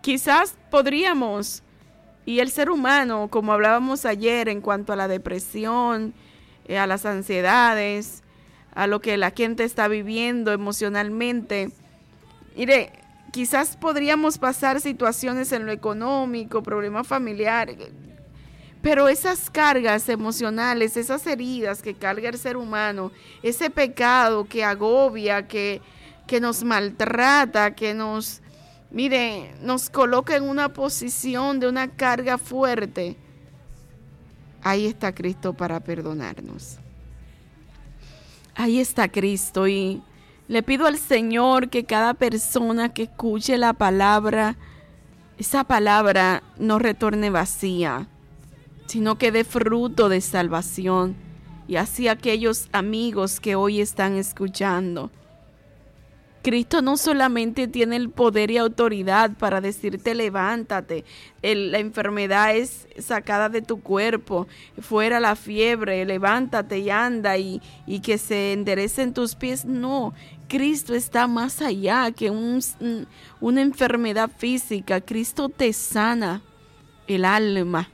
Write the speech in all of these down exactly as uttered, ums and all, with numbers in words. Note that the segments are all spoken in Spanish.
quizás podríamos, y el ser humano, como hablábamos ayer en cuanto a la depresión, eh, a las ansiedades, a lo que la gente está viviendo emocionalmente, mire, quizás podríamos pasar situaciones en lo económico, problemas familiares, pero esas cargas emocionales, esas heridas que carga el ser humano, ese pecado que agobia, que, que nos maltrata, que nos, mire, nos coloca en una posición de una carga fuerte, ahí está Cristo para perdonarnos. Ahí está Cristo, y le pido al Señor que cada persona que escuche la palabra, esa palabra no retorne vacía, sino que dé fruto de salvación, y así aquellos amigos que hoy están escuchando. Cristo no solamente tiene el poder y autoridad para decirte levántate, el, la enfermedad es sacada de tu cuerpo, fuera la fiebre, levántate y anda y, y que se enderecen tus pies. No, Cristo está más allá que un, una enfermedad física. Cristo te sana el alma.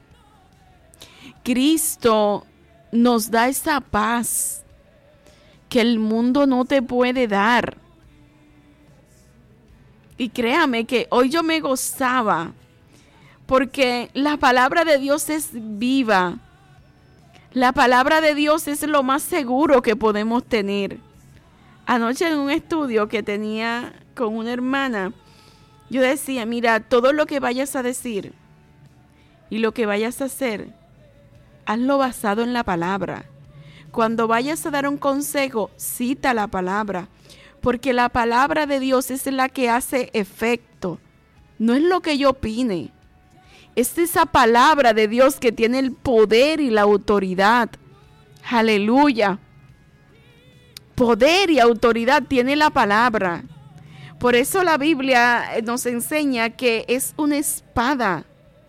Cristo nos da esa paz que el mundo no te puede dar. Y créame que hoy yo me gozaba porque la palabra de Dios es viva. La palabra de Dios es lo más seguro que podemos tener. Anoche en un estudio que tenía con una hermana, yo decía, mira, todo lo que vayas a decir y lo que vayas a hacer, hazlo basado en la palabra. Cuando vayas a dar un consejo, cita la palabra. Porque la palabra de Dios es la que hace efecto. No es lo que yo opine. Es esa palabra de Dios que tiene el poder y la autoridad. Aleluya. Poder y autoridad tiene la palabra. Por eso la Biblia nos enseña que es una espada.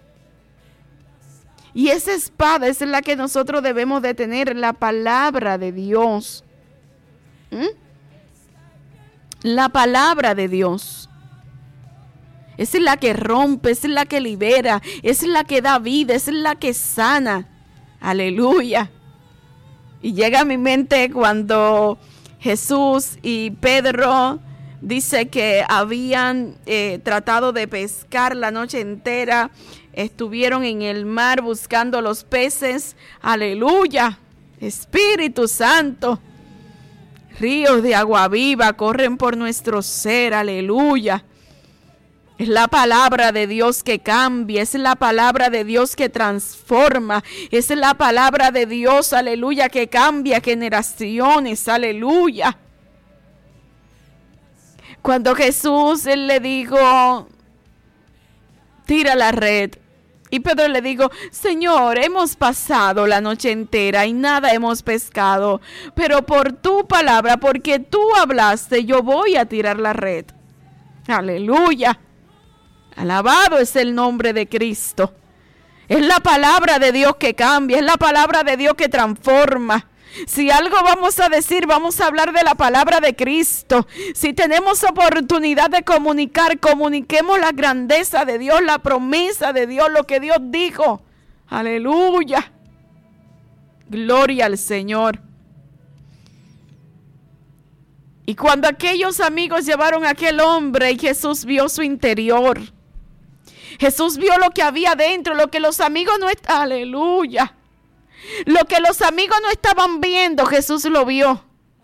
Y esa espada es la que nosotros debemos de tener, la palabra de Dios. ¿Mm? La palabra de Dios es la que rompe, es la que libera, es la que da vida, es la que sana. Aleluya. Y llega a mi mente cuando Jesús y Pedro dice que habían eh, tratado de pescar la noche entera, estuvieron en el mar buscando los peces. Aleluya. Espíritu Santo. Ríos de agua viva corren por nuestro ser, aleluya. Es la palabra de Dios que cambia, es la palabra de Dios que transforma, es la palabra de Dios, aleluya, que cambia generaciones, aleluya. Cuando Jesús él le dijo, tira la red. Y Pedro le dijo, Señor, hemos pasado la noche entera y nada hemos pescado, pero por tu palabra, porque tú hablaste, yo voy a tirar la red. Aleluya. Alabado es el nombre de Cristo. Es la palabra de Dios que cambia, es la palabra de Dios que transforma. Si algo vamos a decir, vamos a hablar de la palabra de Cristo. Si tenemos oportunidad de comunicar, comuniquemos la grandeza de Dios, la promesa de Dios, lo que Dios dijo. Aleluya. Gloria al Señor. Y cuando aquellos amigos llevaron a aquel hombre y Jesús vio su interior, Jesús vio lo que había dentro, lo que los amigos no estaban. Aleluya. Lo que los amigos no estaban viendo, Jesús lo vio.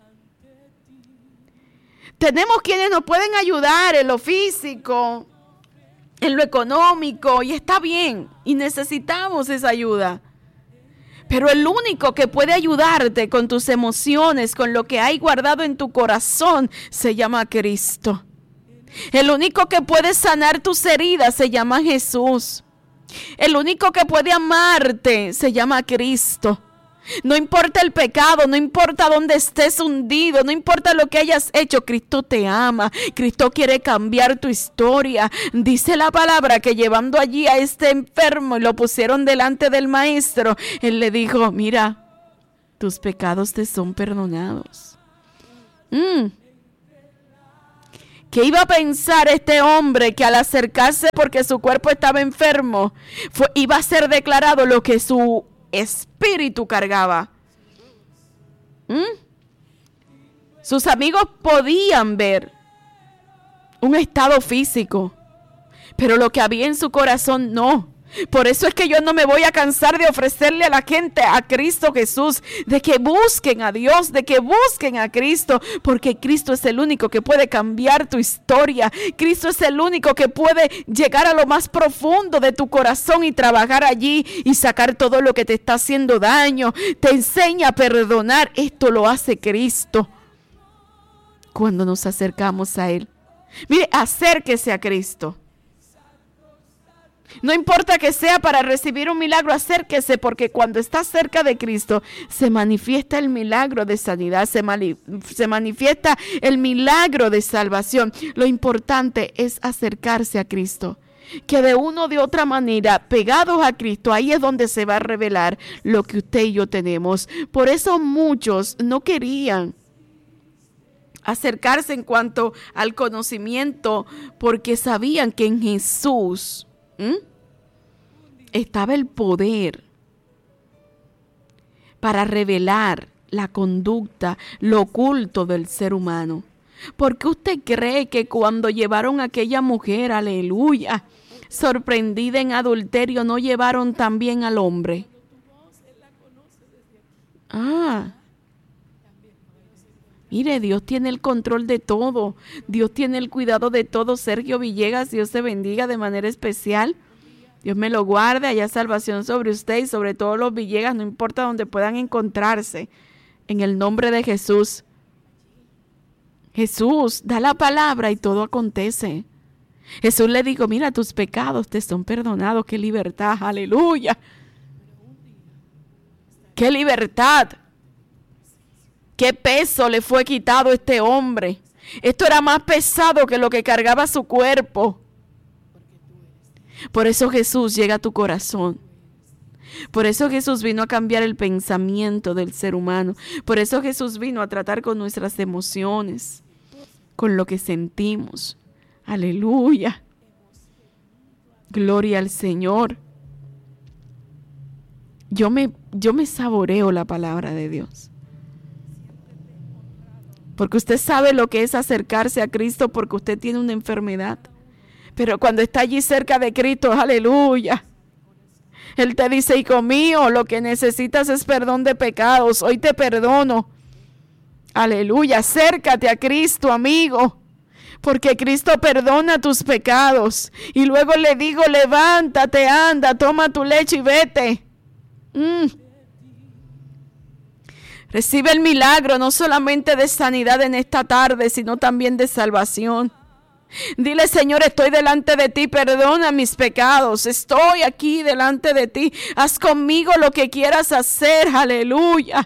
Tenemos quienes nos pueden ayudar en lo físico, en lo económico, y está bien, y necesitamos esa ayuda. Pero el único que puede ayudarte con tus emociones, con lo que hay guardado en tu corazón, se llama Cristo. El único que puede sanar tus heridas se llama Jesús. El único que puede amarte se llama Cristo. No importa el pecado, no importa dónde estés hundido, no importa lo que hayas hecho, Cristo te ama. Cristo quiere cambiar tu historia. Dice la palabra que llevando allí a este enfermo y lo pusieron delante del maestro, él le dijo, mira, tus pecados te son perdonados. Mm. ¿Qué iba a pensar este hombre que al acercarse porque su cuerpo estaba enfermo, fue, iba a ser declarado lo que su espíritu cargaba? ¿Mm? Sus amigos podían ver un estado físico, pero lo que había en su corazón no. Por eso es que yo no me voy a cansar de ofrecerle a la gente a Cristo Jesús, de que busquen a Dios, de que busquen a Cristo, porque Cristo es el único que puede cambiar tu historia. Cristo es el único que puede llegar a lo más profundo de tu corazón y trabajar allí y sacar todo lo que te está haciendo daño. Te enseña a perdonar. Esto lo hace Cristo cuando nos acercamos a Él. Mire, acérquese a Cristo. No importa que sea para recibir un milagro, acérquese, porque cuando está cerca de Cristo se manifiesta el milagro de sanidad, se, mani- se manifiesta el milagro de salvación. Lo importante es acercarse a Cristo, que de una o de otra manera, pegados a Cristo, ahí es donde se va a revelar lo que usted y yo tenemos. Por eso muchos no querían acercarse en cuanto al conocimiento, porque sabían que en Jesús ¿Mm? estaba el poder para revelar la conducta, lo oculto del ser humano. ¿Por qué usted cree que cuando llevaron a aquella mujer, aleluya, sorprendida en adulterio, no llevaron también al hombre? Ah, mire, Dios tiene el control de todo. Dios tiene el cuidado de todo. Sergio Villegas, Dios te bendiga de manera especial. Dios me lo guarde, haya salvación sobre usted y sobre todos los Villegas, no importa donde puedan encontrarse. En el nombre de Jesús. Jesús da la palabra y todo acontece. Jesús le dijo, mira, tus pecados te son perdonados. ¡Qué libertad! ¡Aleluya! ¡Qué libertad! ¿Qué peso le fue quitado a este hombre? Esto era más pesado que lo que cargaba su cuerpo. Por eso Jesús llega a tu corazón. Por eso Jesús vino a cambiar el pensamiento del ser humano. Por eso Jesús vino a tratar con nuestras emociones, con lo que sentimos. Aleluya. Gloria al Señor. Yo me, yo me saboreo la palabra de Dios. Porque usted sabe lo que es acercarse a Cristo porque usted tiene una enfermedad. Pero cuando está allí cerca de Cristo, aleluya. Él te dice, hijo mío, lo que necesitas es perdón de pecados. Hoy te perdono. Aleluya, acércate a Cristo, amigo. Porque Cristo perdona tus pecados. Y luego le digo, levántate, anda, toma tu leche y vete. Mm. Recibe el milagro no solamente de sanidad en esta tarde, sino también de salvación. Dile, Señor, estoy delante de ti, perdona mis pecados, estoy aquí delante de ti, haz conmigo lo que quieras hacer, aleluya.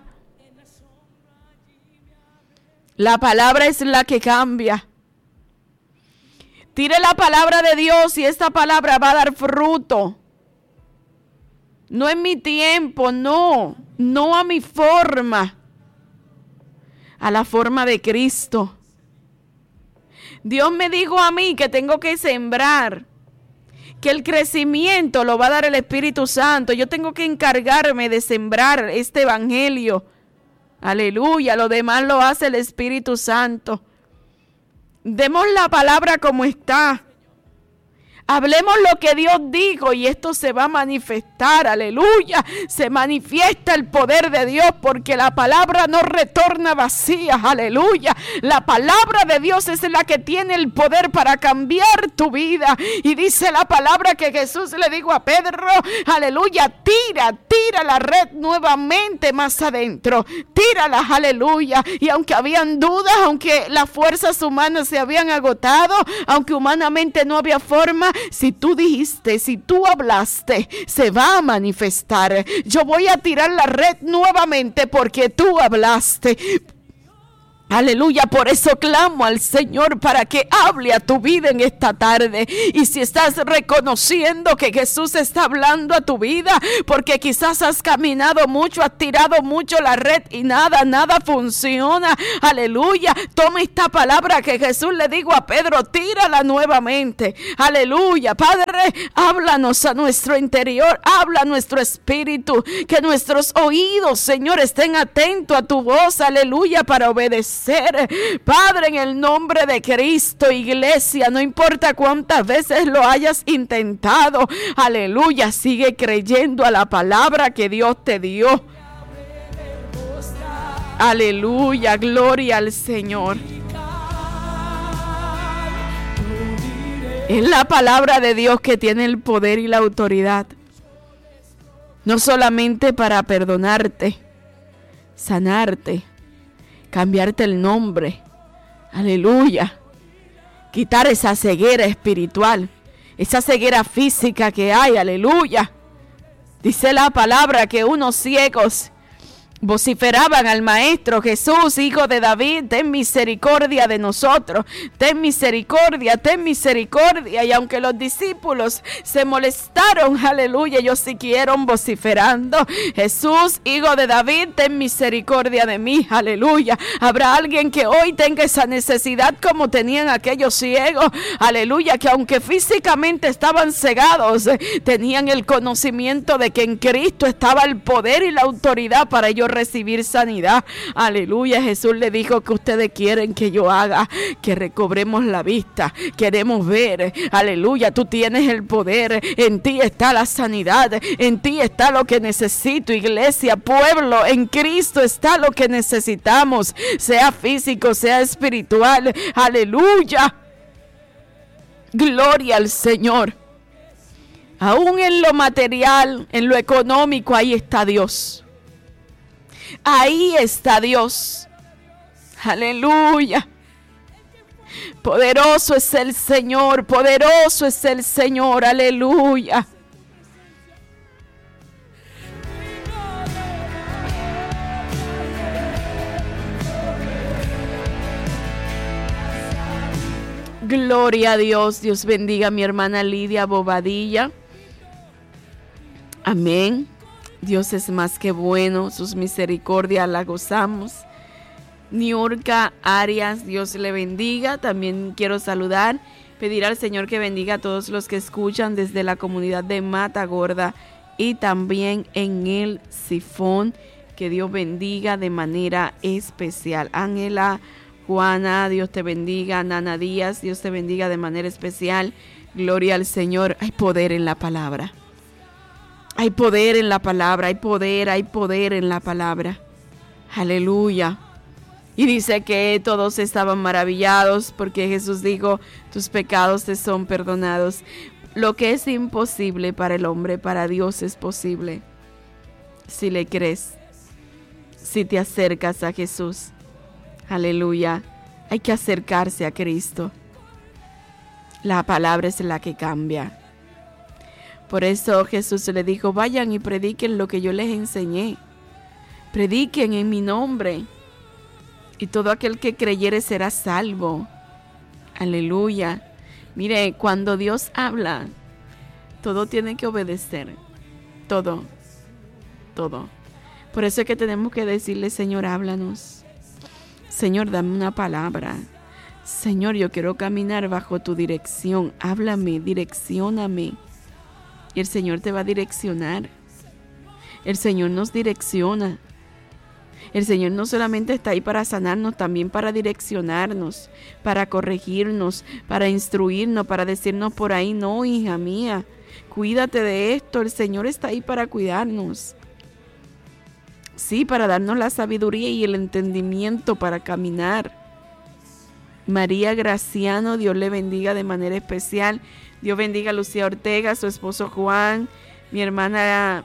La palabra es la que cambia. Tire la palabra de Dios y esta palabra va a dar fruto. No en mi tiempo, no, no a mi forma, a la forma de Cristo. Dios me dijo a mí que tengo que sembrar, que el crecimiento lo va a dar el Espíritu Santo. Yo tengo que encargarme de sembrar este evangelio. Aleluya, lo demás lo hace el Espíritu Santo. Demos la palabra como está. Hablemos lo que Dios dijo y esto se va a manifestar, aleluya. Se manifiesta el poder de Dios porque la palabra no retorna vacía, aleluya. La palabra de Dios es la que tiene el poder para cambiar tu vida. Y dice la palabra que Jesús le dijo a Pedro, aleluya, tira, tira la red nuevamente más adentro. Tírala, aleluya. Y aunque habían dudas, aunque las fuerzas humanas se habían agotado, aunque humanamente no había forma, si tú dijiste, si tú hablaste, se va a manifestar. Yo voy a tirar la red nuevamente porque tú hablaste. Aleluya, por eso clamo al Señor para que hable a tu vida en esta tarde. Y si estás reconociendo que Jesús está hablando a tu vida, porque quizás has caminado mucho, has tirado mucho la red y nada, nada funciona. Aleluya, toma esta palabra que Jesús le dijo a Pedro, tírala nuevamente. Aleluya, Padre, háblanos a nuestro interior, habla a nuestro espíritu, que nuestros oídos, Señor, estén atentos a tu voz. Aleluya, para obedecer. Padre, en el nombre de Cristo, iglesia, no importa cuántas veces lo hayas intentado, aleluya, sigue creyendo a la palabra que Dios te dio. Aleluya, gloria al Señor. Es la palabra de Dios que tiene el poder y la autoridad, no solamente para perdonarte, sanarte, cambiarte el nombre, aleluya, quitar esa ceguera espiritual, esa ceguera física que hay, aleluya. Dice la palabra que unos ciegos vociferaban al Maestro: Jesús, Hijo de David, ten misericordia de nosotros, ten misericordia, ten misericordia. Y aunque los discípulos se molestaron, aleluya, ellos siguieron vociferando: Jesús, Hijo de David, ten misericordia de mí, aleluya. Habrá alguien que hoy tenga esa necesidad como tenían aquellos ciegos, aleluya, que aunque físicamente estaban cegados, tenían el conocimiento de que en Cristo estaba el poder y la autoridad para ellos recibir sanidad. Aleluya. Jesús le dijo: que ustedes quieren que yo haga, que recobremos la vista, queremos ver. Aleluya, tú tienes el poder, en ti está la sanidad, en ti está lo que necesito. Iglesia, pueblo, en Cristo está lo que necesitamos, sea físico, sea espiritual. Aleluya, gloria al Señor. Aún en lo material, en lo económico, ahí está Dios. Ahí está Dios. Aleluya. Poderoso es el Señor, poderoso es el Señor. Aleluya. Gloria a Dios. Dios bendiga a mi hermana Lidia Bobadilla. Amén. Dios es más que bueno, sus misericordias la gozamos. Niurka Arias, Dios le bendiga. También quiero saludar, pedir al Señor que bendiga a todos los que escuchan desde la comunidad de Matagorda y también en el Sifón. Que Dios bendiga de manera especial. Ángela, Juana, Dios te bendiga. Nana Díaz, Dios te bendiga de manera especial. Gloria al Señor. Hay poder en la palabra. Hay poder en la palabra, hay poder, hay poder en la palabra. Aleluya. Y dice que todos estaban maravillados porque Jesús dijo: tus pecados te son perdonados. Lo que es imposible para el hombre, para Dios es posible. Si le crees, si te acercas a Jesús. Aleluya. Hay que acercarse a Cristo. La palabra es la que cambia. Por eso Jesús le dijo: vayan y prediquen lo que yo les enseñé. Prediquen en mi nombre. Y todo aquel que creyere será salvo. Aleluya. Mire, cuando Dios habla, todo tiene que obedecer. Todo. Todo. Por eso es que tenemos que decirle: Señor, háblanos. Señor, dame una palabra. Señor, yo quiero caminar bajo tu dirección. Háblame, direccióname. Y el Señor te va a direccionar. El Señor nos direcciona. El Señor no solamente está ahí para sanarnos, también para direccionarnos, para corregirnos, para instruirnos, para decirnos por ahí: no, hija mía, cuídate de esto. El Señor está ahí para cuidarnos. Sí, para darnos la sabiduría y el entendimiento para caminar. María Graciano, Dios le bendiga de manera especial. Dios bendiga a Lucía Ortega, su esposo Juan, mi hermana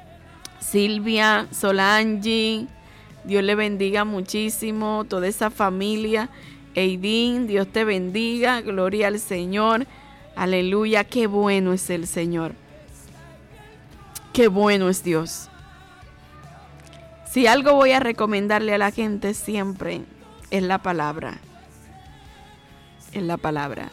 Silvia, Solange. Dios le bendiga muchísimo, toda esa familia. Eidín, Dios te bendiga, gloria al Señor. Aleluya, qué bueno es el Señor. Qué bueno es Dios. Si algo voy a recomendarle a la gente siempre es la palabra. Es la palabra.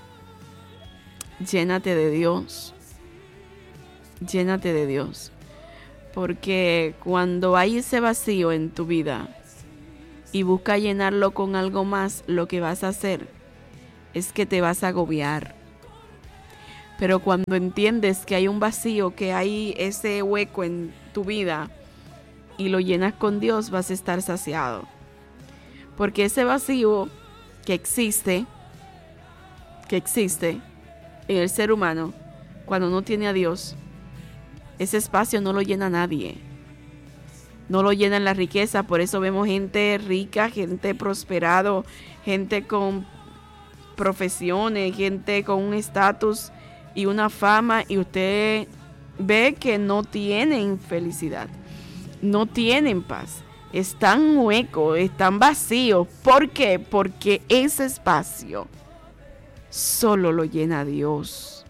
Llénate de Dios. Llénate de Dios. Porque cuando hay ese vacío en tu vida y busca llenarlo con algo más, lo que vas a hacer es que te vas a agobiar. Pero cuando entiendes que hay un vacío, que hay ese hueco en tu vida y lo llenas con Dios, vas a estar saciado. Porque ese vacío que existe, que existe en el ser humano, cuando no tiene a Dios, ese espacio no lo llena nadie. No lo llena la riqueza. Por eso vemos gente rica, gente prosperado, gente con profesiones, gente con un estatus y una fama, y usted ve que no tienen felicidad, no tienen paz, están huecos, están vacíos. ¿Por qué? Porque ese espacio solo lo llena Dios.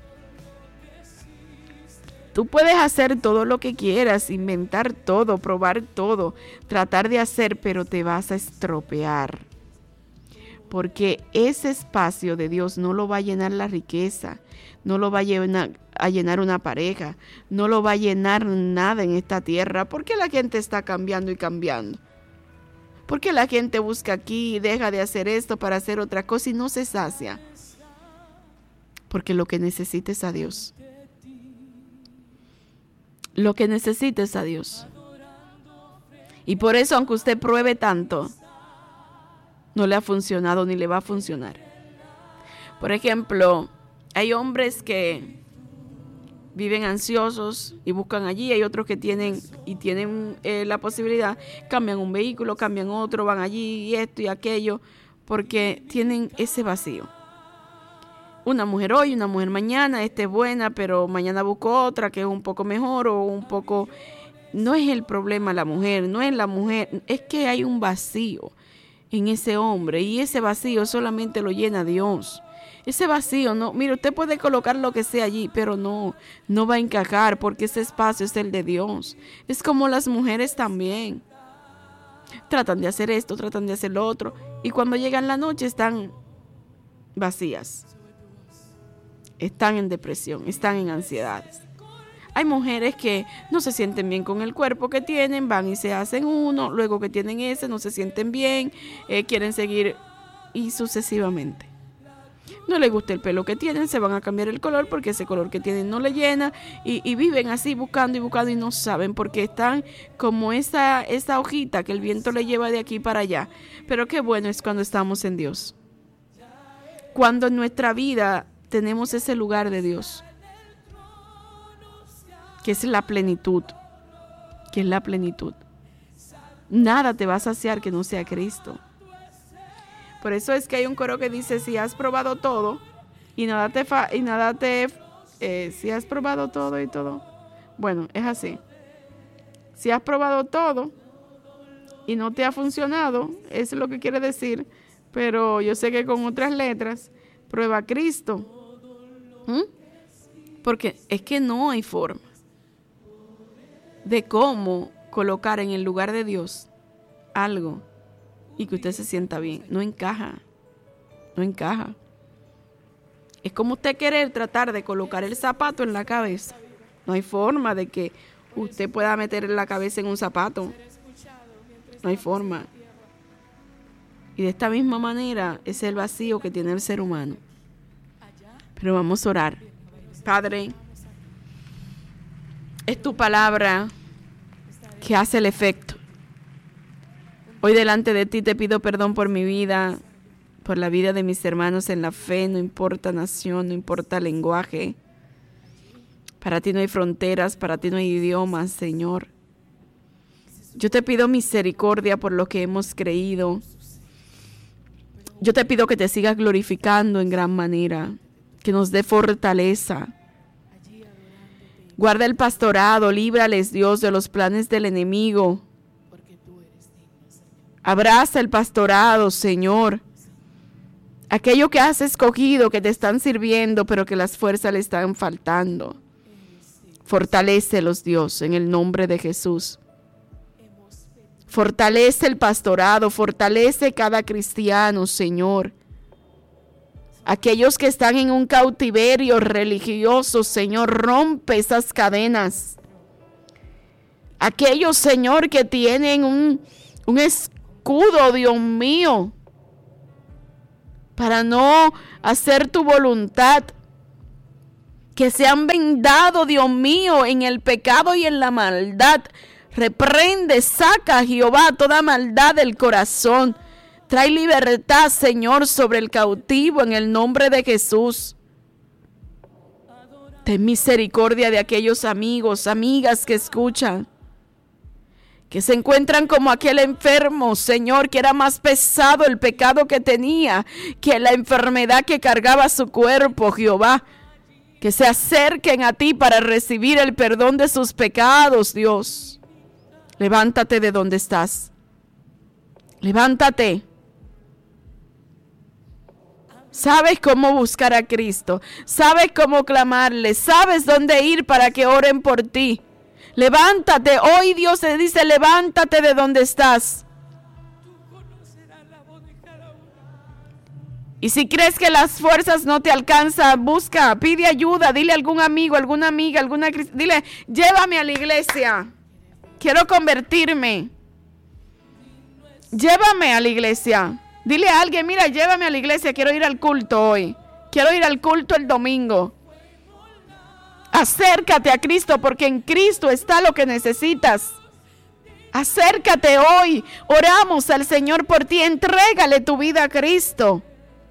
Tú puedes hacer todo lo que quieras, inventar todo, probar todo, tratar de hacer, pero te vas a estropear. Porque ese espacio de Dios no lo va a llenar la riqueza, no lo va a llenar, a llenar una pareja, no lo va a llenar nada en esta tierra. ¿Por qué la gente está cambiando y cambiando? ¿Por qué la gente busca aquí y deja de hacer esto para hacer otra cosa y no se sacia? Porque lo que necesita es a Dios. Lo que necesita es a Dios. Y por eso, aunque usted pruebe tanto, no le ha funcionado ni le va a funcionar. Por ejemplo, hay hombres que viven ansiosos y buscan allí. Hay otros que tienen y tienen eh, la posibilidad, cambian un vehículo, cambian otro, van allí y esto y aquello, porque tienen ese vacío. Una mujer hoy, una mujer mañana, esta es buena, pero mañana busco otra que es un poco mejor o un poco... No es el problema la mujer, no es la mujer, es que hay un vacío en ese hombre, y ese vacío solamente lo llena Dios. Ese vacío, no, mire, usted puede colocar lo que sea allí, pero no, no va a encajar, porque ese espacio es el de Dios. Es como las mujeres también. Tratan de hacer esto, tratan de hacer lo otro, y cuando llegan la noche están vacías. Están en depresión, están en ansiedades. Hay mujeres que no se sienten bien con el cuerpo que tienen, van y se hacen uno, luego que tienen ese, no se sienten bien, eh, quieren seguir y sucesivamente. No les gusta el pelo que tienen, se van a cambiar el color porque ese color que tienen no le llena, y, y viven así buscando y buscando y no saben, porque están como esa, esa hojita que el viento le lleva de aquí para allá. Pero qué bueno es cuando estamos en Dios. Cuando en nuestra vida tenemos ese lugar de Dios, que es la plenitud, que es la plenitud. Nada te va a saciar que no sea Cristo. Por eso es que hay un coro que dice, si has probado todo y nada te fa y nada te eh, si has probado todo y todo. Bueno, es así. Si has probado todo y no te ha funcionado, eso es lo que quiere decir, pero yo sé que con otras letras, prueba a Cristo. ¿Mm? Porque es que no hay forma de cómo colocar en el lugar de Dios algo y que usted se sienta bien. No encaja, no encaja. Es como usted querer tratar de colocar el zapato en la cabeza. No hay forma de que usted pueda meter la cabeza en un zapato. No hay forma. Y de esta misma manera es el vacío que tiene el ser humano. Pero vamos a orar. Padre, es tu palabra que hace el efecto. Hoy delante de ti te pido perdón por mi vida, por la vida de mis hermanos en la fe, no importa nación, no importa lenguaje. Para ti no hay fronteras, para ti no hay idiomas, Señor. Yo te pido misericordia por lo que hemos creído. Yo te pido que te sigas glorificando en gran manera, que nos dé fortaleza. Guarda el pastorado, líbrales, Dios, de los planes del enemigo. Abraza el pastorado, Señor. Aquello que has escogido, que te están sirviendo, pero que las fuerzas le están faltando. Fortalécelos, Dios, en el nombre de Jesús. Fortalece el pastorado, fortalece cada cristiano, Señor. Aquellos que están en un cautiverio religioso, Señor, rompe esas cadenas. Aquellos, Señor, que tienen un, un escudo, Dios mío, para no hacer tu voluntad, que se han vendado, Dios mío, en el pecado y en la maldad. Reprende, saca, Jehová, toda maldad del corazón. Trae libertad, Señor, sobre el cautivo en el nombre de Jesús. Ten misericordia de aquellos amigos, amigas que escuchan, que se encuentran como aquel enfermo, Señor, que era más pesado el pecado que tenía que la enfermedad que cargaba su cuerpo, Jehová. Que se acerquen a ti para recibir el perdón de sus pecados, Dios. Levántate de donde estás. Levántate. Sabes cómo buscar a Cristo. Sabes cómo clamarle. Sabes dónde ir para que oren por ti. Levántate. Hoy Dios te dice, levántate de donde estás. Y si crees que las fuerzas no te alcanzan, busca, pide ayuda, dile a algún amigo, alguna amiga, alguna, dile, llévame a la iglesia. Quiero convertirme. Llévame a la iglesia. Dile a alguien, mira, llévame a la iglesia, quiero ir al culto hoy. Quiero ir al culto el domingo. Acércate a Cristo porque en Cristo está lo que necesitas. Acércate hoy. Oramos al Señor por ti. Entrégale tu vida a Cristo.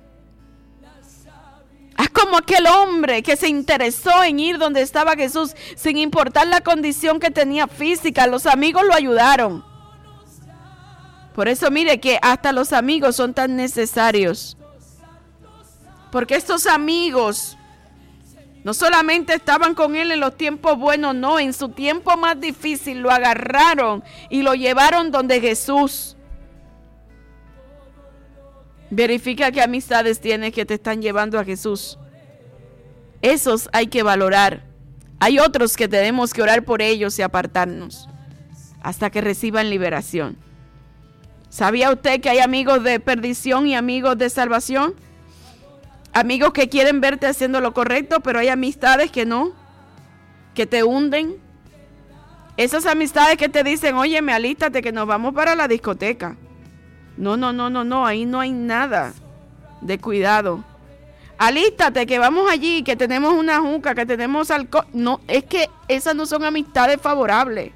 Haz como aquel hombre que se interesó en ir donde estaba Jesús sin importar la condición que tenía física. Los amigos lo ayudaron. Por eso mire que hasta los amigos son tan necesarios. Porque estos amigos no solamente estaban con él en los tiempos buenos, no, en su tiempo más difícil lo agarraron y lo llevaron donde Jesús. Verifica qué amistades tienes que te están llevando a Jesús. Esos hay que valorar. Hay otros que tenemos que orar por ellos y apartarnos hasta que reciban liberación. ¿Sabía usted que hay amigos de perdición y amigos de salvación? Amigos que quieren verte haciendo lo correcto, pero hay amistades que no, que te hunden. Esas amistades que te dicen, oye, me alístate que nos vamos para la discoteca. No, no, no, no, no, ahí no hay nada de cuidado. Alístate que vamos allí, que tenemos una juca, que tenemos alcohol. No, es que esas no son amistades favorables.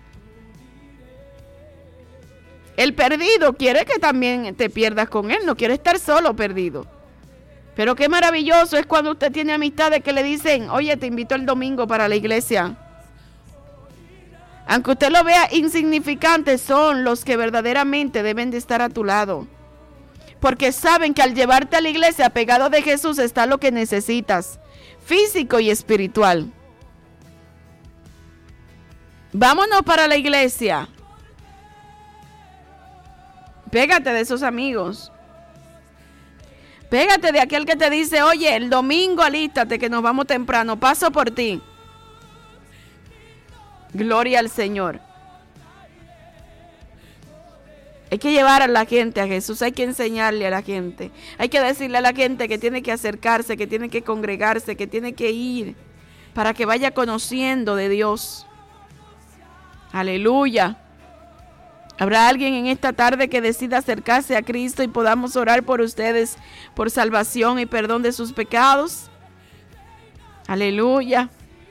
El perdido quiere que también te pierdas con él, no quiere estar solo perdido. Pero qué maravilloso es cuando usted tiene amistades que le dicen, oye, te invito el domingo para la iglesia. Aunque usted lo vea insignificante, son los que verdaderamente deben de estar a tu lado. Porque saben que al llevarte a la iglesia pegado de Jesús está lo que necesitas, físico y espiritual. Vámonos para la iglesia. Pégate de esos amigos. Pégate de aquel que te dice, oye, el domingo alístate que nos vamos temprano, paso por ti. Gloria al Señor. Hay que llevar a la gente a Jesús, hay que enseñarle a la gente. Hay que decirle a la gente que tiene que acercarse, que tiene que congregarse, que tiene que ir para que vaya conociendo de Dios. Aleluya. ¿Habrá alguien en esta tarde que decida acercarse a Cristo y podamos orar por ustedes por salvación y perdón de sus pecados? Aleluya.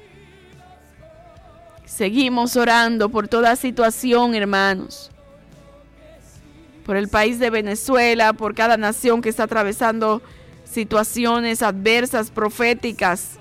Seguimos orando por toda situación, hermanos. Por el país de Venezuela, por cada nación que está atravesando situaciones adversas, proféticas.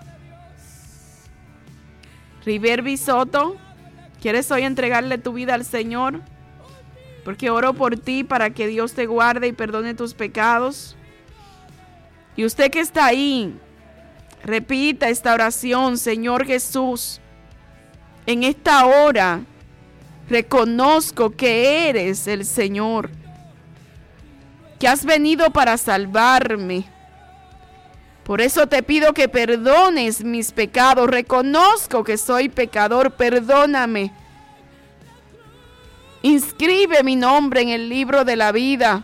River Bisoto, ¿quieres hoy entregarle tu vida al Señor? Porque oro por ti para que Dios te guarde y perdone tus pecados. Y usted que está ahí, repita esta oración, Señor Jesús. En esta hora, reconozco que eres el Señor, que has venido para salvarme. Por eso te pido que perdones mis pecados. Reconozco que soy pecador, perdóname. Inscribe mi nombre en el libro de la vida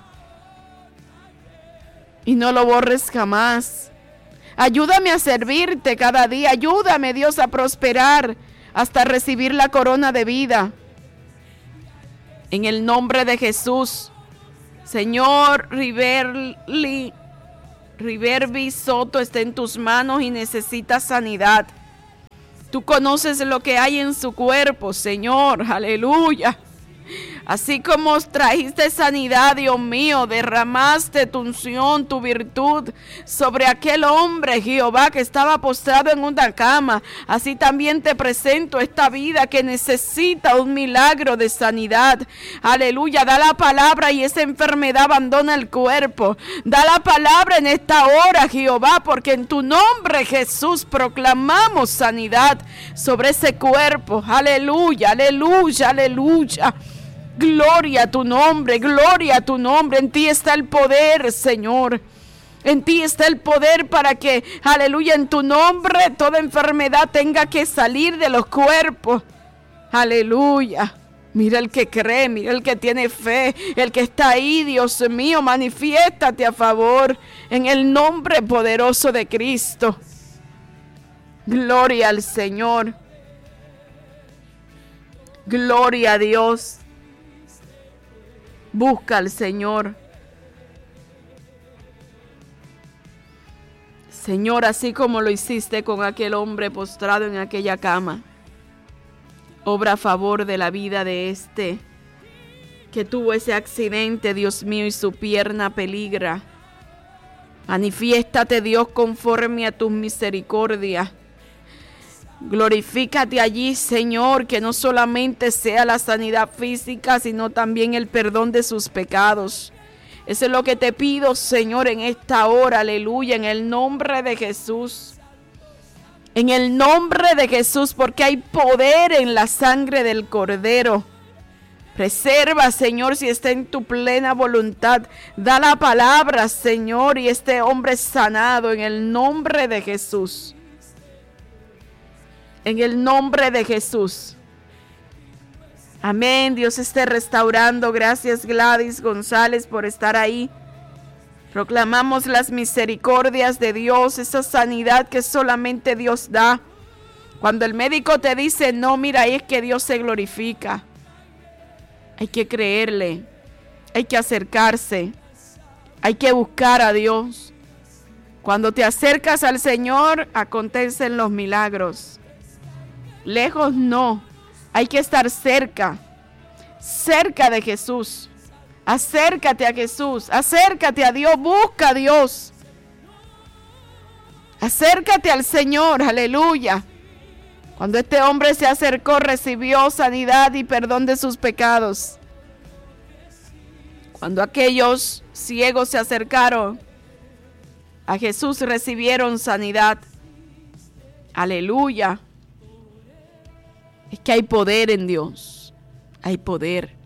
y no lo borres jamás. Ayúdame a servirte cada día. Ayúdame, Dios, a prosperar hasta recibir la corona de vida. En el nombre de Jesús, Señor, Riverly, Riverby Soto está en tus manos y necesita sanidad. Tú conoces lo que hay en su cuerpo, Señor, aleluya. Así como trajiste sanidad, Dios mío, derramaste tu unción, tu virtud sobre aquel hombre, Jehová, que estaba postrado en una cama. Así también te presento esta vida que necesita un milagro de sanidad. Aleluya, da la palabra y esa enfermedad abandona el cuerpo. Da la palabra en esta hora, Jehová, porque en tu nombre, Jesús, proclamamos sanidad sobre ese cuerpo. Aleluya, aleluya, aleluya. Gloria a tu nombre, gloria a tu nombre. En ti está el poder, Señor. En ti está el poder para que, aleluya, en tu nombre toda enfermedad tenga que salir de los cuerpos. Aleluya. Mira el que cree, mira el que tiene fe, el que está ahí, Dios mío, manifiéstate a favor en el nombre poderoso de Cristo. Gloria al Señor. Gloria a Dios. Busca al Señor. Señor, así como lo hiciste con aquel hombre postrado en aquella cama, obra a favor de la vida de este que tuvo ese accidente, Dios mío, y su pierna peligra. Manifiéstate, Dios, conforme a tus misericordias. Glorifícate allí, Señor, que no solamente sea la sanidad física, sino también el perdón de sus pecados. Eso es lo que te pido, Señor, en esta hora, aleluya, en el nombre de Jesús. En el nombre de Jesús, porque hay poder en la sangre del Cordero. Preserva, Señor, si está en tu plena voluntad. Da la palabra, Señor, y este hombre es sanado en el nombre de Jesús. En el nombre de Jesús. Amén. Dios esté restaurando. Gracias, Gladys González, por estar ahí. Proclamamos las misericordias de Dios, esa sanidad que solamente Dios da. Cuando el médico te dice no, mira, ahí es que Dios se glorifica. Hay que creerle. Hay que acercarse. Hay que buscar a Dios. Cuando te acercas al Señor, acontecen los milagros. Lejos no, hay que estar cerca, cerca de Jesús. Acércate a Jesús, acércate a Dios, busca a Dios. Acércate al Señor, aleluya. Cuando este hombre se acercó, recibió sanidad y perdón de sus pecados. Cuando aquellos ciegos se acercaron a Jesús, recibieron sanidad. Aleluya. Es que hay poder en Dios. Hay poder.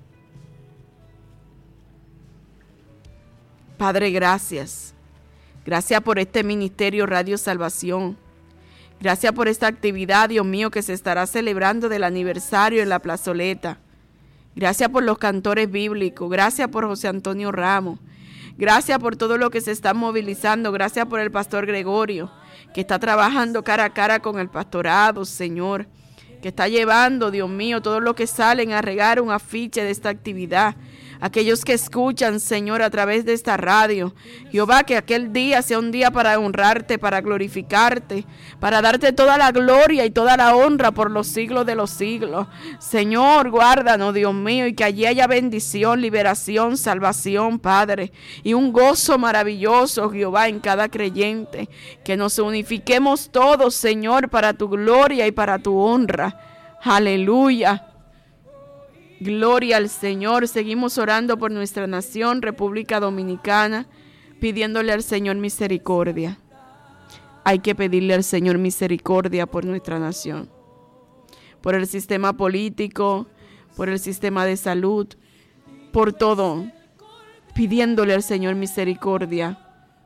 Padre, gracias. Gracias por este ministerio Radio Salvación. Gracias por esta actividad, Dios mío, que se estará celebrando del aniversario en la plazoleta. Gracias por los cantores bíblicos. Gracias por José Antonio Ramos. Gracias por todo lo que se está movilizando. Gracias por el pastor Gregorio, que está trabajando cara a cara con el pastorado, Señor. Que está llevando, Dios mío, todos los que salen a regar un afiche de esta actividad. Aquellos que escuchan, Señor, a través de esta radio. Jehová, que aquel día sea un día para honrarte, para glorificarte, para darte toda la gloria y toda la honra por los siglos de los siglos. Señor, guárdanos, Dios mío, y que allí haya bendición, liberación, salvación, Padre, y un gozo maravilloso, Jehová, en cada creyente. Que nos unifiquemos todos, Señor, para tu gloria y para tu honra. Aleluya. Gloria al Señor. Seguimos orando por nuestra nación, República Dominicana, pidiéndole al Señor misericordia. Hay que pedirle al Señor misericordia por nuestra nación, por el sistema político, por el sistema de salud, por todo, pidiéndole al Señor misericordia.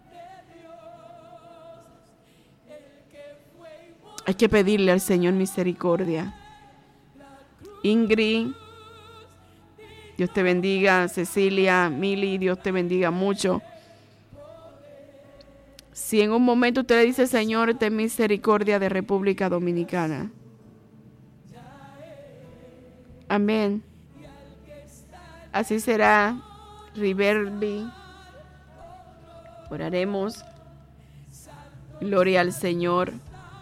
Hay que pedirle al Señor misericordia. Ingrid, Dios te bendiga, Cecilia, Mili, Dios te bendiga mucho. Si en un momento usted le dice, Señor, ten misericordia de República Dominicana. Amén. Así será. Riverby. Oraremos. Gloria al Señor.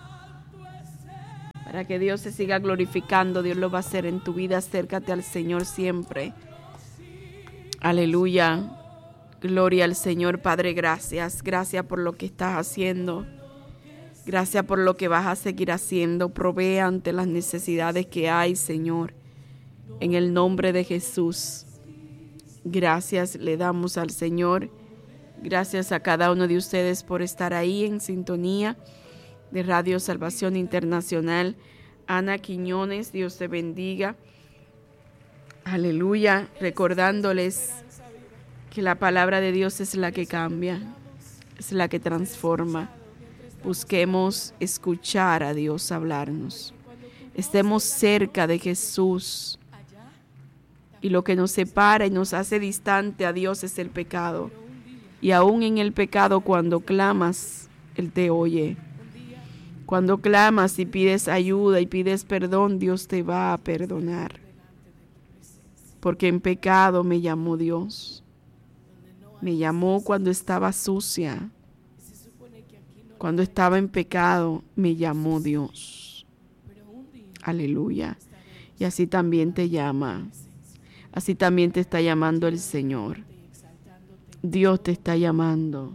Para que Dios se siga glorificando, Dios lo va a hacer en tu vida. Acércate al Señor siempre. Aleluya. Gloria al Señor. Padre, gracias. Gracias por lo que estás haciendo. Gracias por lo que vas a seguir haciendo. Provee ante las necesidades que hay, Señor. En el nombre de Jesús. Gracias le damos al Señor. Gracias a cada uno de ustedes por estar ahí en sintonía de Radio Salvación Internacional. Ana Quiñones, Dios te bendiga. Aleluya. Recordándoles que la palabra de Dios es la que cambia, es la que transforma. Busquemos escuchar a Dios hablarnos. Estemos cerca de Jesús. Y lo que nos separa y nos hace distante a Dios es el pecado. Y aún en el pecado, cuando clamas, Él te oye. Cuando clamas y pides ayuda y pides perdón, Dios te va a perdonar. Porque en pecado me llamó Dios. Me llamó cuando estaba sucia. Cuando estaba en pecado, me llamó Dios. Aleluya. Y así también te llama. Así también te está llamando el Señor. Dios te está llamando.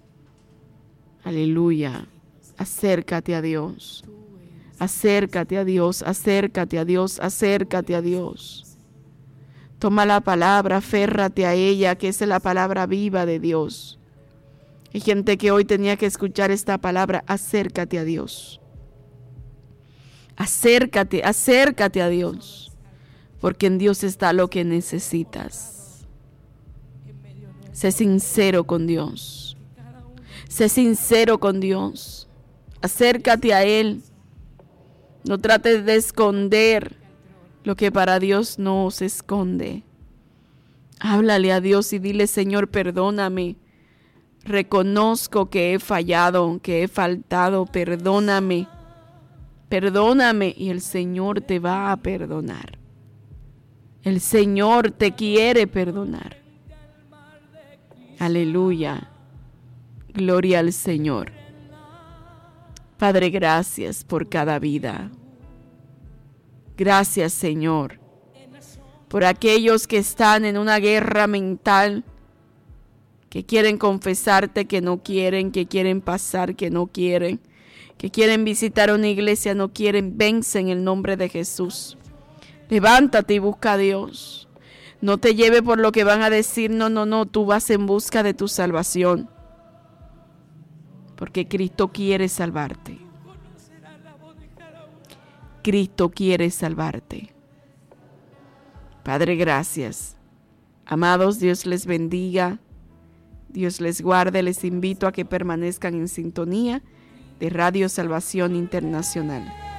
Aleluya. Acércate a Dios. Acércate a Dios, acércate a Dios, acércate a Dios. Toma la palabra, aférrate a ella, que es la palabra viva de Dios. Hay gente que hoy tenía que escuchar esta palabra. Acércate a Dios. Acércate, acércate a Dios. Porque en Dios está lo que necesitas. Sé sincero con Dios. Sé sincero con Dios. Acércate a Él. No trates de esconder lo que para Dios no se esconde. Háblale a Dios y dile, Señor, perdóname. Reconozco que he fallado, que he faltado. Perdóname. Perdóname. Y el Señor te va a perdonar. El Señor te quiere perdonar. Aleluya. Gloria al Señor. Padre, gracias por cada vida. Gracias, Señor, por aquellos que están en una guerra mental, que quieren confesarte que no quieren, que quieren pasar que no quieren, que quieren visitar una iglesia, no quieren. Vence en el nombre de Jesús. Levántate y busca a Dios. No te lleve por lo que van a decir. No, no, no. Tú vas en busca de tu salvación. Porque Cristo quiere salvarte. Cristo quiere salvarte. Padre, gracias. Amados, Dios les bendiga. Dios les guarde. Les invito a que permanezcan en sintonía de Radio Salvación Internacional.